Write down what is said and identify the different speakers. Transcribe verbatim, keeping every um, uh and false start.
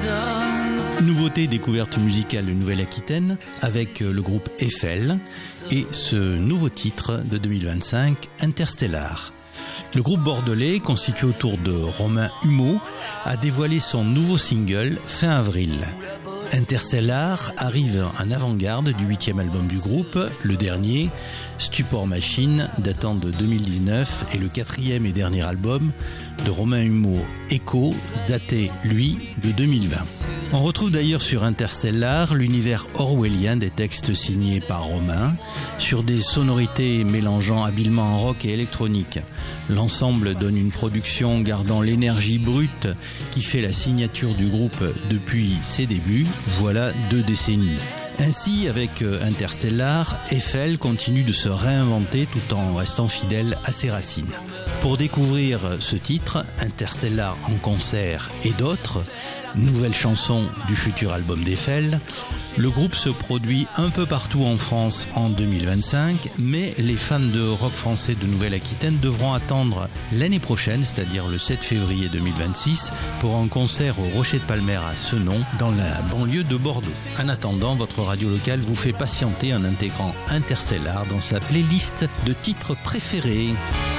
Speaker 1: Nouveauté découverte musicale de Nouvelle-Aquitaine avec le groupe Eiffel et ce nouveau titre de deux mille vingt-cinq, Interstellar. Le groupe bordelais, constitué autour de Romain Humeau, a dévoilé son nouveau single fin avril. Interstellar arrive en avant-garde du huitième album du groupe, le dernier, Stupor Machine, datant de deux mille dix-neuf, et le quatrième et dernier album de Romain Humeau, Echo, daté, lui, de deux mille vingt. On retrouve d'ailleurs sur Interstellar l'univers orwellien des textes signés par Romain, sur des sonorités mélangeant habilement rock et électronique. L'ensemble donne une production gardant l'énergie brute qui fait la signature du groupe depuis ses débuts, voilà deux décennies. Ainsi, avec Interstellar, Eiffel continue de se réinventer tout en restant fidèle à ses racines. Pour découvrir ce titre, Interstellar en concert et d'autres, nouvelle chanson du futur album d'Eiffel, le groupe se produit un peu partout en France en deux mille vingt-cinq, mais les fans de rock français de Nouvelle-Aquitaine devront attendre l'année prochaine, c'est-à-dire le sept février deux mille vingt-six, pour un concert au Rocher de Palmer à Senon, dans la banlieue de Bordeaux. En attendant, votre radio locale vous fait patienter en intégrant Interstellar dans sa playlist de titres préférés.